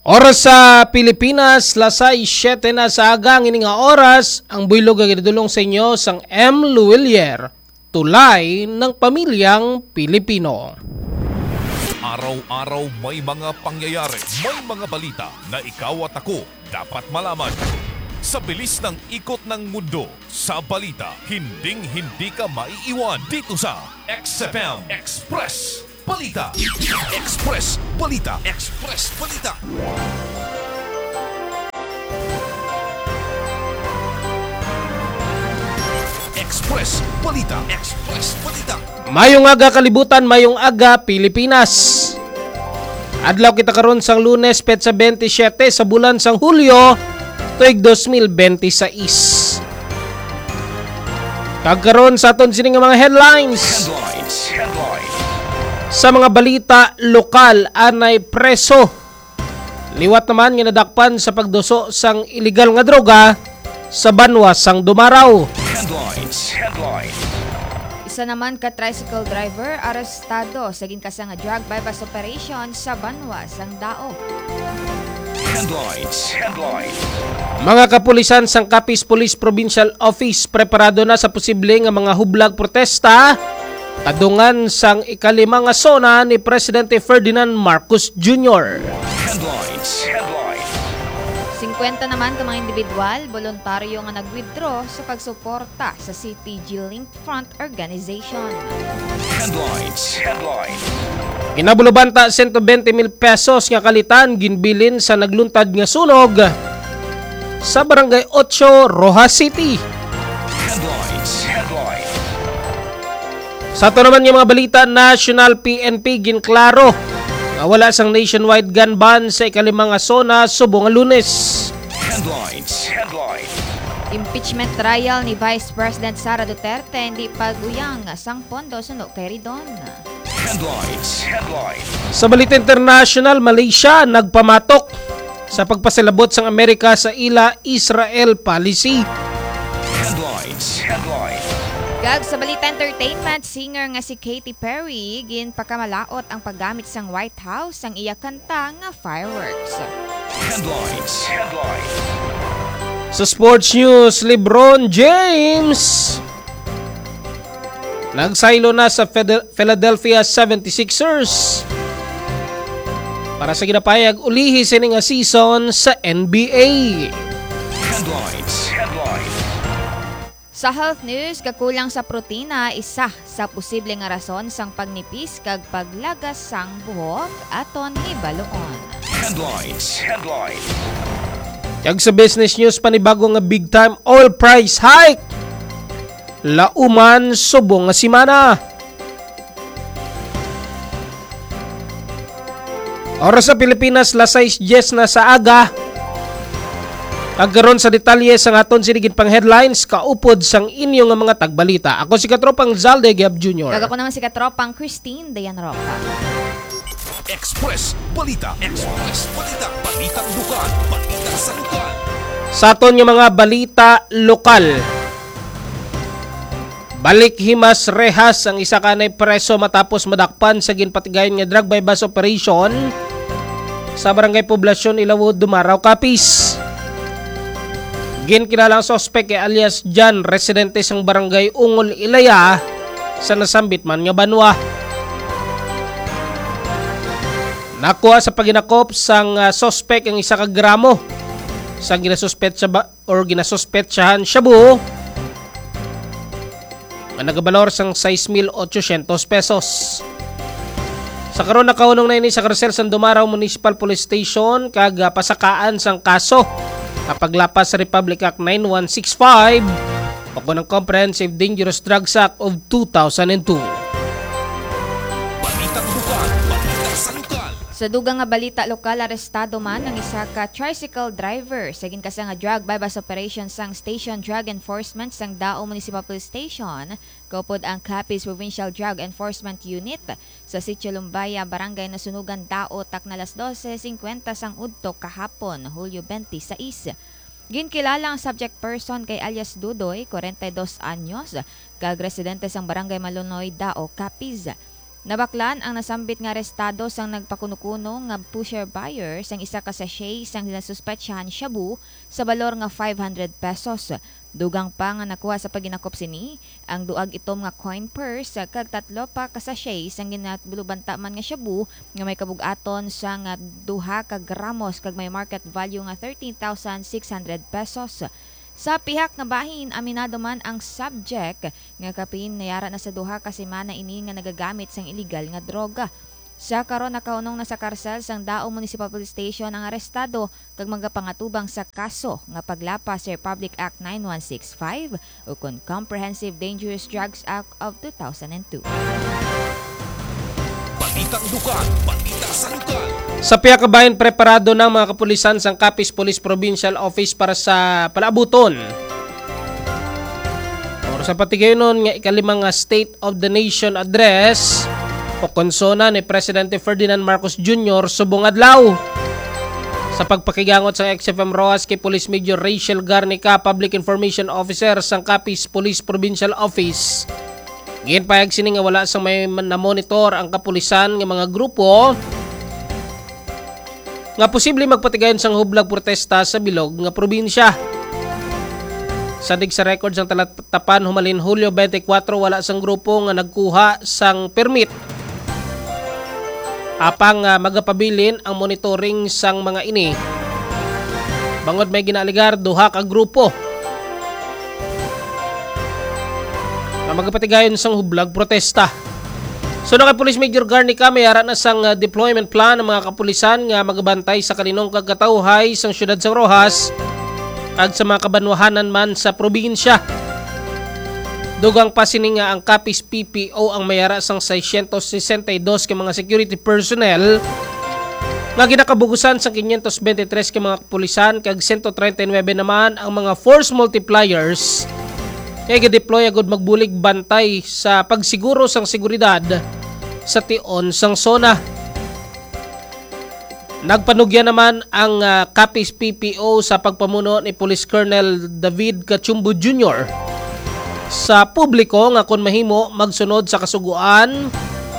Oras sa Pilipinas, lasay 7 na sa agang ini nga oras, ang buylog ang idulong sa inyo sang M. Luwilier, tulay ng pamilyang Pilipino. Araw-araw may mga pangyayari, may mga balita na ikaw at ako dapat malaman. Sa bilis ng ikot ng mundo, sa balita, hinding-hindi ka maiiwan dito sa XFM Express Balita. Express Balita. Express Balita. Express Balita. Express Balita. Mayong aga kalibutan, mayong aga Pilipinas. Adlaw kita karon sang Lunes, petsa 27 sa bulan sang Hulyo, tuig 2026. Kagkaroon sa aton sining mga headlines. Sa mga balita lokal, anay preso. Liwat naman nga nadakpan sa pagduso sang illegal nga droga sa banwa sang Dumaraw. Isa naman ka tricycle driver arestado sa ginkas nga drug bypass operation sa banwa sang Dao. Mga kapulisan sang Capiz Police Provincial Office preparado na sa posible nga mga hublag protesta kadungan sang ikalima nga sona ni Presidente Ferdinand Marcos Jr. 50 naman ka mga individual, voluntaryo nga nag-withdraw sa pagsuporta sa CTG Link Front Organization. Kinabulubanta 120,000 pesos nga kalitan ginbilin sa nagluntad nga sunog sa Barangay 8, Rojas City. Sa ito naman yung mga balita, National PNP ginklaro nga wala sang nationwide gun ban sa ikalimang nga sona subong nga Lunes. Impeachment trial ni Vice President Sara Duterte hindi paguyang sang pondo suno kay Ridon. Sa balita international, Malaysia nagpamatok sa pagpasilabot sang Amerika sa ila Israel policy. Gag sa balita entertainment, singer nga si Katy Perry ginpakamalaot ang paggamit sang White House sang iya kanta nga Fireworks. Sa sports news, LeBron James nagsaylo na sa Philadelphia 76ers para sa ginapayag ulihi sini nga season sa NBA. Sa health news, kakulang sa protina, isa sa posible nga rason sang pagnipis kag paglagas sang buhok aton hibaloon. Kag sa business news, panibago nga big time oil price hike. Lauman subong nga simana. Oras sa Pilipinas, lasay 10 na sa aga. Pagkaroon sa detalye sa aton sinigid pang headlines, kaupod sang inyo nga mga tagbalita. Ako si Katropang Zalde Gab Jr. Ako naman si Katropang Christine Dayan Roca. Express Balita. Express Balita. Balitang lugar. Balitang sa lugar. Sa aton nga mga balita lokal. Balik himas rehas ang isa kanay preso matapos madakpan sa ginpatigayon nga drug bypass operation sa Barangay Poblasyon Ilawod, Dumaraw, Capiz. Ginkilalang sospek kay alias Jan, residente sang Barangay Ungol, Ilaya sa nasambit man nga banwa. Nakuha sa paginakop sang sospek ang isa ka gramo sa ginasuspetsahan shabu nga nagabalor sang 6,800 pesos. Sa karon nakaunong na ini sa karsel sang Dumaraw Municipal Police Station kag pasakaan sang kaso paglapas sa Republic Act 9165 o ng Comprehensive Dangerous Drugs Act of 2002. Balitang lugar. Balitang sa lugar. Sa dugang nga balita lokal, arestado man ang isa ka tricycle driver sa ginkas nga drug bypass operation sang Station Drug Enforcement sang Dao Municipal Police Station. Kaupod ang Capiz Provincial Drug Enforcement Unit sa Sitio Lumbaya, Barangay Nasunugan, Dao, tak na 12:50 sang udto kahapon, Hulyo 26. Ginkilala ang subject person kay alias Dudoy, 42 anyos, kag residente sang Barangay Malunoy, Dao, Capiz. Nabaklan ang nasambit nga arestado sang nagpakuno-kuno nga pusher buyer sang isa ka sachet sang nasuspetsyahan shabu sa balor nga 500 pesos. Dugang pa nga nakuha sa paginakop sini ang duag itom nga coin purse kag tatlo pa ka sachet sang ginatbulubanta man nga shabu nga may kabugaton sang 2 ka gramos kag may market value nga 13,600 pesos. Sa pihak nga bahin, aminado man ang subject nga kapin nayara na sa 2 ka semana ini nga nagagamit sang illegal nga droga. Sa karon nakaunong na sa karsel sang Dao Municipal Police Station ang arestado kag magapangatubang sa kaso nga paglapas sa Republic Act 9165 o kon Comprehensive Dangerous Drugs Act of 2002. Balitang dukan, balita sa lokal. Sa pihak ka bahin, preparado ng mga kapulisan sang Capiz Police Provincial Office para sa palaabuton or sa patigayonon nga ikalimang State of the Nation Address o konsona ni Presidente Ferdinand Marcos Jr. subong adlaw. Sa pagpakigangot sa XFM Rojas kay Police Major Rachel Garnica, Public Information Officer sang Capiz Police Provincial Office, ginpayag sini nga wala sang may na-monitor ang kapulisan nga mga grupo nga posible magpatigayon sang hublag protesta sa bilog nga probinsya. Sadig sa record sang talatapan humalin Hulyo 24, wala sang grupo nga nagkuha sang permit apang magapabilin ang monitoring sang mga ini. Bangod may ginaligar 2 ka grupo na magpatigayon sang hublag protesta. So na kay Police Major Garnica, may ara na sang deployment plan ng mga kapulisan nga magabantay sa kaninong kagkatawhay sang syudad sang Rojas at sa mga kabanwahanan man sa probinsya. Dugang pa sini nga ang Capiz PPO ang may ara sang 662 ka mga security personnel nga ginakabugusan sang 523 ka mga kapulisan kag 139 naman ang mga force multipliers kaya ga-deploy agad magbulig bantay sa pagsiguro sang seguridad sa tion sang zona. Nagpanugya naman ang Capiz PPO sa pagpamuno ni Police Colonel David Cachumbo Jr. sa publiko nga kung mahimo magsunod sa kasuguan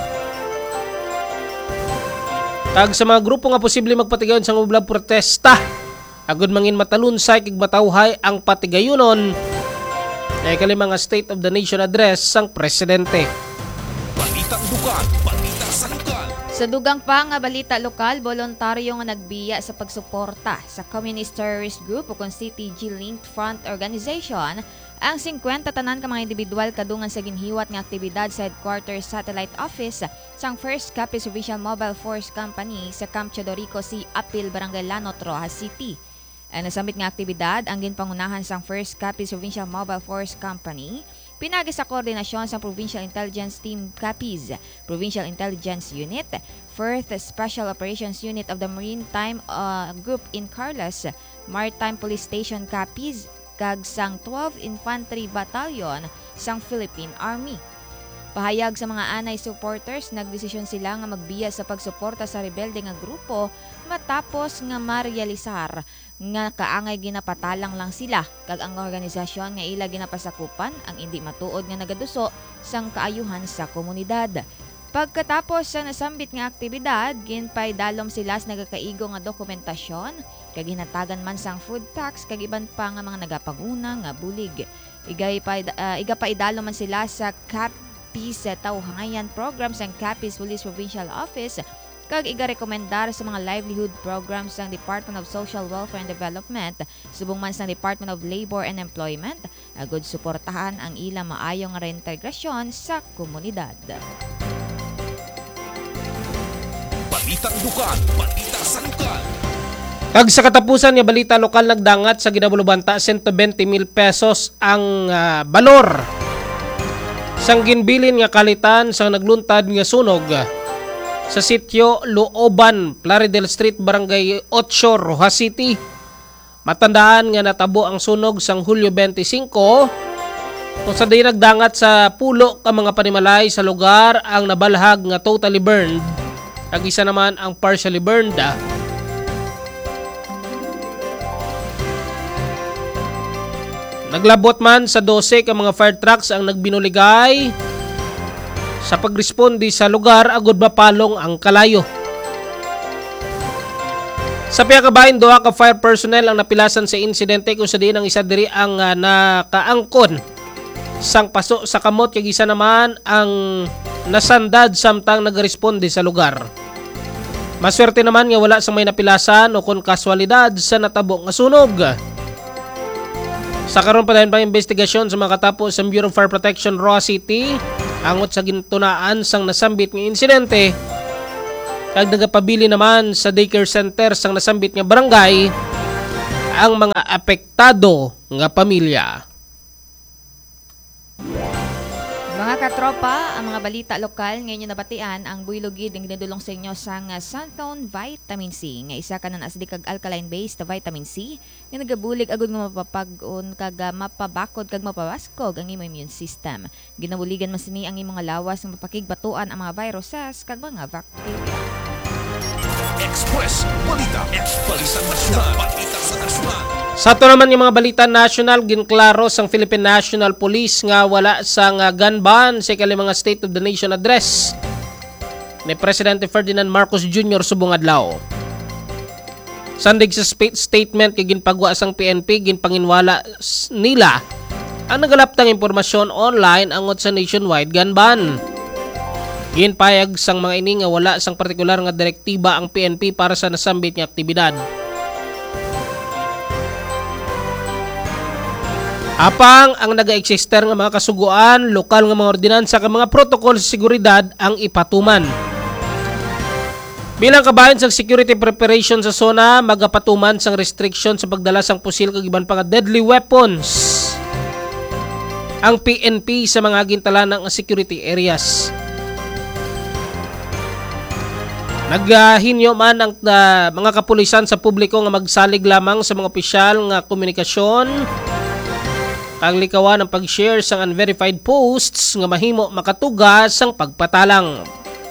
kag sa mga grupo nga posible magpatigayon sa hublag protesta agud mangin matalunsay kag matawhay ang patigayunon na ikalimang State of the Nation Address sang Presidente. Balitang dukan, balita sa lokal. Sa dugang pa nga balita lokal, voluntaryo nga nagbiya sa pagsuporta sa Communist Terrorist Group o kung CTG Linked Front Organization ang 50 tanan ka mga individual kadungan sa ginhiwat nga aktibidad sa Headquarters Satellite Office sang First Capiz Provincial Mobile Force Company sa Camp Chodorico C. Apil, Barangay Lanot, Rojas City. Ang nasambit nga aktibidad ang ginpangunahan sang First Capiz Provincial Mobile Force Company pinagi sa koordinasyon sa Provincial Intelligence Team Capiz, Provincial Intelligence Unit, 4th Special Operations Unit of the Maritime Group in Carlos, Maritime Police Station Capiz, kag sang 12 Infantry Battalion sang Philippine Army. Pahayag sa mga anay supporters, nagdesisyon sila nga magbiya sa pagsuporta sa rebelde nga grupo matapos nga marealisar nga kaangay ginapatalang lang sila kag ang organisasyon nga ila ginapasakupan ang hindi matuod nga nagaduso sang kaayuhan sa komunidad. Pagkatapos sa nasambit nga aktibidad, ginpay dalom sila sa nagakaigo nga dokumentasyon kag hinatagan man sang food packs kag iban pa nga mga nagapaguna nga bulig. Igapaidalo man sila sa Capiz Tawhangayan Program sang Capiz Police Provincial Office kag igarekomendar sa mga livelihood programs ng Department of Social Welfare and Development subong man sa Department of Labor and Employment agud suportahan ang ilang maayong reintegrasyon sa komunidad. Balitang dukan, balita sa lokal. Kag sa katapusan nga balita lokal, nagdangat sa ginabulubanta 120,000 pesos ang balor sang ginbilin nga kalitan sa nagluntad nga sunog sa sitio Looban, Plaridel Street, Barangay 8, Rojas City. Matandaan nga natabo ang sunog sang Hulyo 25 kung sa day nagdangat sa pulo ka mga panimalay sa lugar ang nabalhag nga totally burned kag isa naman ang partially burned. Naglabot man sa 12 ka mga fire trucks ang nagbinuligay sa pagresponde sa lugar agud mapalong ang kalayo. Sa piya ka bahin, duha ka fire personnel ang napilasan sa insidente kung sa diin ang isa diri ang nakaangkon sang paso sa kamot kag isa naman ang nasandad samtang nagresponde sa lugar. Maswerte naman nga wala sang may napilasan o kon kaswalidad sa natabo nga sunog. Sa karon pa dayon pang investigasyon sa mga katapos sa Bureau of Fire Protection Roa City angot sa gintunaan sang nasambit nga insidente. Kag nagapabili naman sa daycare center sang nasambit nga barangay ang mga apektado nga pamilya. Mga katropa, ang mga balita lokal ngayon yung nabatian ang buylogid ang ginadulong sa inyo sang Santon Vitamin C nga isa ka na asdi kag alkaline based vitamin C nga nagabulig agud nga mapapag-on kag mapabakod kag mapawaskog ang imong immune system. Ginabuligan man sini ang imong lawas nga mapakigbatuan ang mga viruses kag mga bacteria. Express Balita. Balita Nasyonal. Balita sa Nasyonal. Sa ito naman yung mga balita national, ginklaro sang Philippine National Police nga wala sang gun ban sa ikalimang State of the Nation address ni Presidente Ferdinand Marcos Jr. subong adlaw. Sandig sa statement kay ginpagwa sang PNP ginpanginwala nila ang nagalaptang impormasyon online angot sa nationwide gun ban. Ginpayag sang mga ini nga wala sang partikular nga direktiba ang PNP para sa nasambit nga aktibidad. Apang ang naga-eksister nga mga kasuguan, lokal nga mga ordinansa kag mga protokol sa seguridad ang ipatuman. Bilang kabahin sa security preparation sa zona, magapatuman sang restriction sa pagdala sang pusil kag iban pa nga deadly weapons. Ang PNP sa mga gintala ng security areas. Naghinyo man ang mga kapulisan sa publiko nga magsalig lamang sa mga opisyal nga komunikasyon kang likawan ang pag-share sang unverified posts nga mahimo makatugas sang pagpatalang.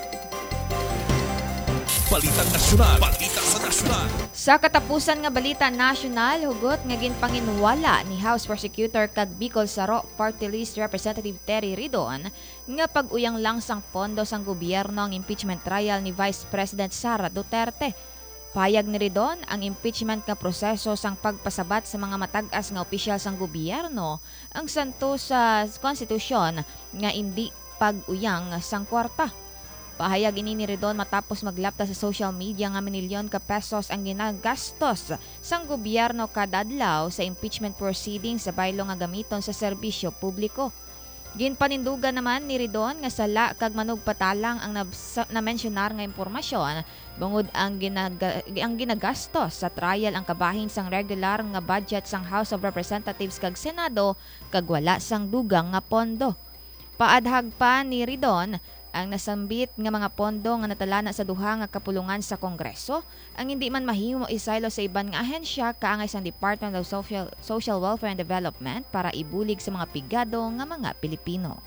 Balitang Nasyonal. Balita sa Nasyonal. Sa katapusan nga balita national, hugot nga ginpanginwala ni House Prosecutor kag Bicol Saro Party List Representative Terry Ridon nga pag-uyang lang sang pondo sang gobyerno ang impeachment trial ni Vice President Sara Duterte. Payag ni Ridon ang impeachment nga proseso sang pagpasabat sa mga matag-as nga opisyal sang gobyerno ang santo sa konstitusyon nga hindi pag-uyang sang kwarta. Pahayag ini ni Ridon matapos maglapta sa social media nga milyon ka pesos ang ginagastos sang gobyerno kada adlaw sa impeachment proceedings sa baylo nga gamiton sa serbisyo publiko. Ginpanindugan naman ni Ridon nga sala kag manugpatalang ang na-mentionar nga impormasyon bungod ang ginagastos sa trial ang kabahin sang regular nga budget sang House of Representatives kag Senado kag wala sang dugang nga pondo. Paadhag pa ni Ridon ang nasambit nga mga pondo nga natalana sa duha nga kapulungan sa Kongreso ang hindi man mahimo isaylo sa iban nga ahensya kaangay sa Department of Social Welfare and Development para ibulig sa mga pigado nga mga Pilipino.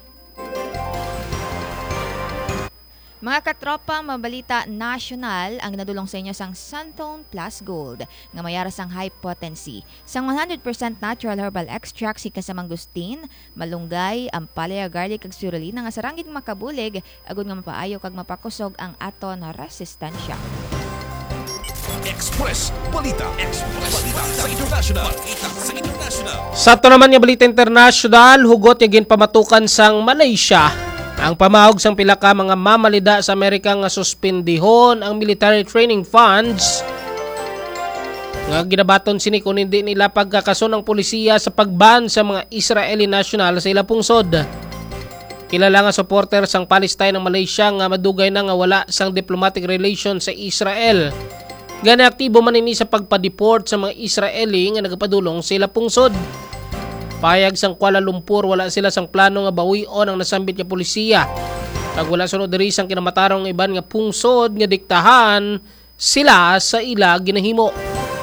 Mga katropa, mabalita national ang nadulong sa inyo sang Santon Plus Gold nga mayara sang high potency. Sang 100% natural herbal extract si kasamangustin, malunggay, ampalaya, garlic kag spirulina nga saranggit makabulig agud nga mapaayo kag mapakusog ang ato na resistensya. Express Balita. Express Balita sa International. Balita sa International. Sa ito naman nga balita international, hugot nga ginpamatukan sang Malaysia. Ang pamahog sang pila ka mga mamalida sa Amerika nga suspendihon ang military training funds nga ginabaton sini kung hindi nila pagkakaso ng pulisiya sa pagban sa mga Israeli national sa ilang pungsod. Kilala nga supporter sang Palestine ng Malaysia nga madugay na nga wala sang diplomatic relation sa Israel. Gani aktibo man ini sa pagpa-deport sa mga Israeli nga nagapadulong sa ilang pungsod. Payag sang Kuala Lumpur wala sila sang plano nga bawion ang nasambit nga pulisiya. Kag wala sunod diri sang kinamatarong iban nga pungsod nga diktahan sila sa ila ginahimo.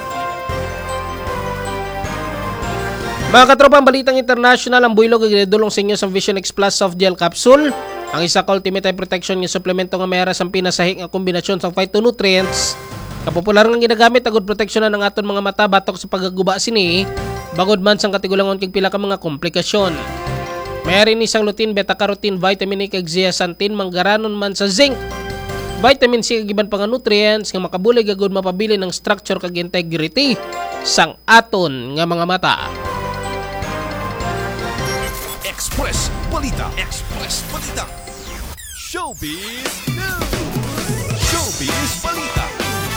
Mga katropang balitang international, ang buylog nga ginadulong sa inyo sa Vision X Plus Soft Gel Capsule. Ang isa ka ultimate eye protection nga suplemento nga mayara sang pinasahik nga kombinasyon sang phytonutrients. Kapopular nga ginagamit agud proteksyonan ng aton mga mata batok sa paggaguba sini. Bagod man sang katigulangon kag pila ka mga komplikasyon. Mayroon isang lutein, beta-carotene, vitamin A, kag zeaxanthin, manggaranon man sa zinc. Vitamin C kag iban pang nutrients nga makabulig agud mapabili ng structure kag integrity sang aton nga mga mata. Express Balita. Express Balita. Showbiz News. Showbiz Balita.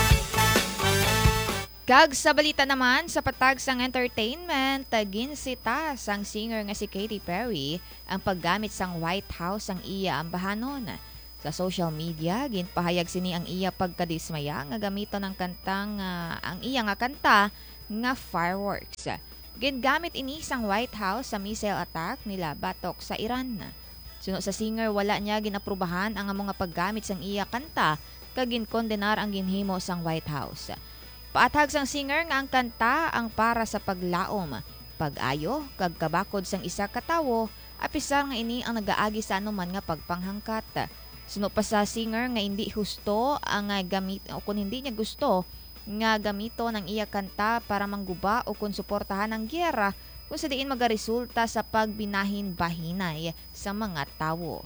Kag sa balita naman, sa patag sang entertainment, ginsita sang singer nga si Katy Perry ang paggamit sang White House ang iya ambahanon. Sa social media, ginpahayag sini ang iya pagkadismaya nga gamiton ng kantang ang iya nga kanta nga Fireworks. Gingamit ini sang White House sa missile attack nila batok sa Iran. Suno sa singer, wala niya ginaprubahan ang mga paggamit sang iya kanta kag ginkondenar ang ginhimo sang White House. Paatag sang singer nga ang kanta ang para sa paglaom, pag-ayo, kag kabakod sang isa ka tawo, apisar nga ini ang nagaagi sa anuman nga pagpanghangkat. Suno pa sa singer nga hindi husto ang gamit o kung hindi niya gusto nga gamito ng iya kanta para mangguba o kung suportahan ang giyera kung sa diin magaresulta sa pagbinahin-bahinay sa mga tawo.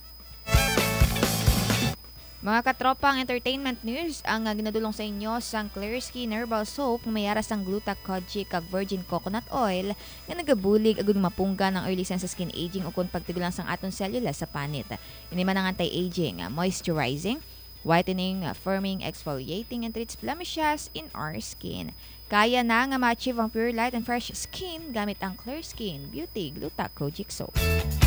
Mga katropang entertainment news ang ginadulong sa inyo sang Clear Skin Herbal Soap nga mayara sang Gluta-Kojic kag Virgin Coconut Oil nga nagabulig agud mapungga ng early signs sa skin aging o kung pagtigulang sang aton selula sa panit. Ini man ang anti-aging, moisturizing, whitening, firming, exfoliating, and treats blemishes in our skin. Kaya na nga ma-achieve ang pure light and fresh skin gamit ang Clear Skin Beauty Gluta-Kojic Soap.